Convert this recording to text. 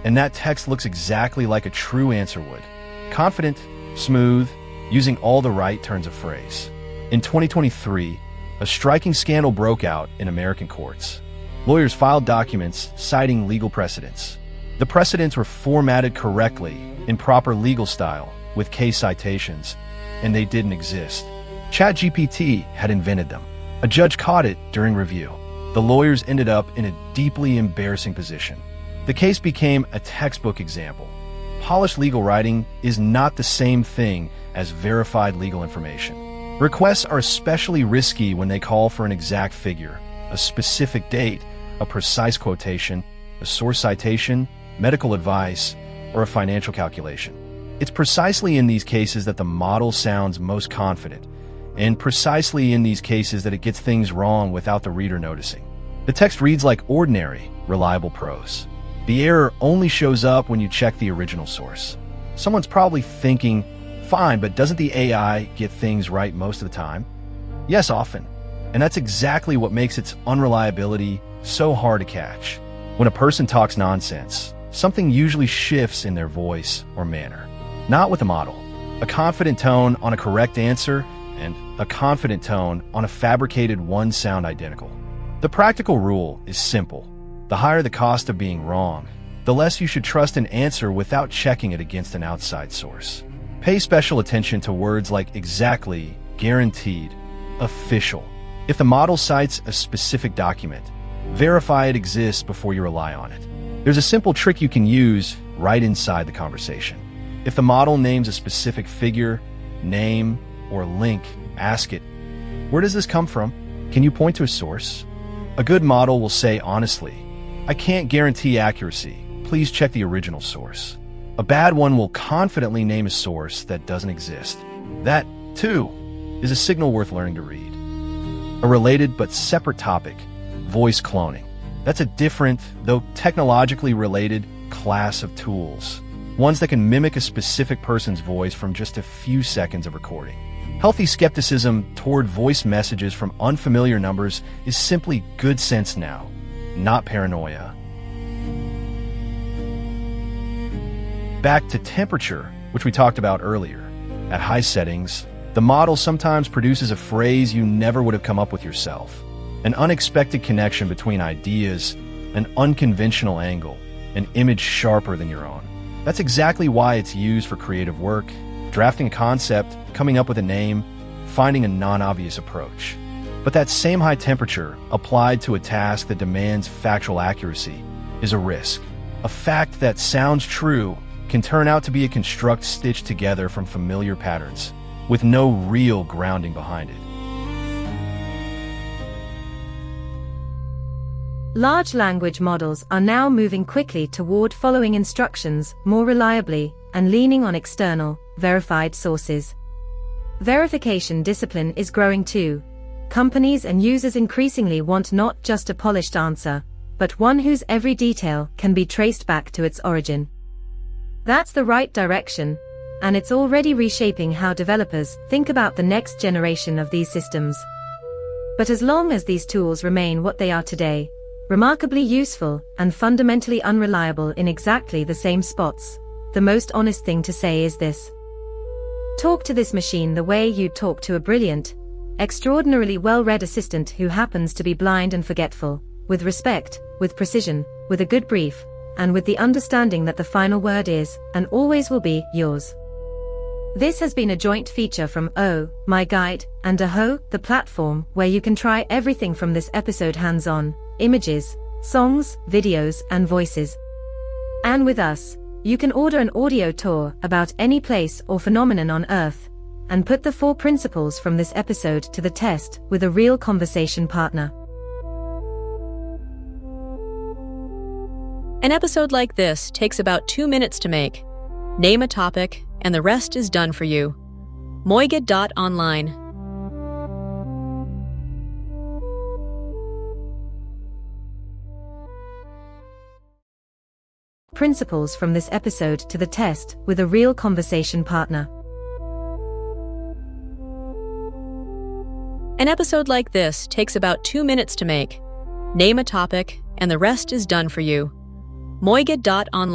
and that text looks exactly like a true answer would. Confident, smooth, using all the right turns of phrase. In 2023, a striking scandal broke out in American courts. Lawyers filed documents citing legal precedents. The precedents were formatted correctly in proper legal style with case citations, and they didn't exist. ChatGPT had invented them. A judge caught it during review. The lawyers ended up in a deeply embarrassing position. The case became a textbook example. Polished legal writing is not the same thing as verified legal information. Requests are especially risky when they call for an exact figure, a specific date, a precise quotation, a source citation, medical advice, or a financial calculation. It's precisely in these cases that the model sounds most confident, and precisely in these cases that it gets things wrong without the reader noticing. The text reads like ordinary, reliable prose. The error only shows up when you check the original source. Someone's probably thinking, fine, but doesn't the AI get things right most of the time? Yes, often. And that's exactly what makes its unreliability so hard to catch. When a person talks nonsense, something usually shifts in their voice or manner. Not with a model. A confident tone on a correct answer and a confident tone on a fabricated one sound identical. The practical rule is simple. The higher the cost of being wrong, the less you should trust an answer without checking it against an outside source. Pay special attention to words like exactly, guaranteed, official. If the model cites a specific document, verify it exists before you rely on it. There's a simple trick you can use right inside the conversation. If the model names a specific figure, name, or link, ask it, where does this come from? Can you point to a source? A good model will say honestly, I can't guarantee accuracy. Please check the original source. A bad one will confidently name a source that doesn't exist. That, too, is a signal worth learning to read. A related but separate topic, voice cloning. That's a different, though technologically related, class of tools. Ones that can mimic a specific person's voice from just a few seconds of recording. Healthy skepticism toward voice messages from unfamiliar numbers is simply good sense now, not paranoia. Back to temperature, which we talked about earlier. At high settings, the model sometimes produces a phrase you never would have come up with yourself. An unexpected connection between ideas, an unconventional angle, an image sharper than your own. That's exactly why it's used for creative work, drafting a concept, coming up with a name, finding a non-obvious approach. But that same high temperature, applied to a task that demands factual accuracy, is a risk. A fact that sounds true can turn out to be a construct stitched together from familiar patterns, with no real grounding behind it. Large language models are now moving quickly toward following instructions more reliably and leaning on external, verified sources. Verification discipline is growing too. Companies and users increasingly want not just a polished answer, but one whose every detail can be traced back to its origin. That's the right direction, and it's already reshaping how developers think about the next generation of these systems. But as long as these tools remain what they are today, remarkably useful and fundamentally unreliable in exactly the same spots, the most honest thing to say is this. Talk to this machine the way you'd talk to a brilliant, extraordinarily well-read assistant who happens to be blind and forgetful, with respect, with precision, with a good brief, and with the understanding that the final word is, and always will be, yours. This has been a joint feature from Oh My Guide and Aho, the platform where you can try everything from this episode hands-on, images, songs, videos, and voices. And with us, you can order an audio tour about any place or phenomenon on Earth, and put the 4 principles from this episode to the test with a real conversation partner. An episode like this takes about 2 minutes to make. Name a topic, and the rest is done for you. Moiga.online. Principles from this episode to the test with a real conversation partner. An episode like this takes about 2 minutes to make. Name a topic, and the rest is done for you. Moiga.online.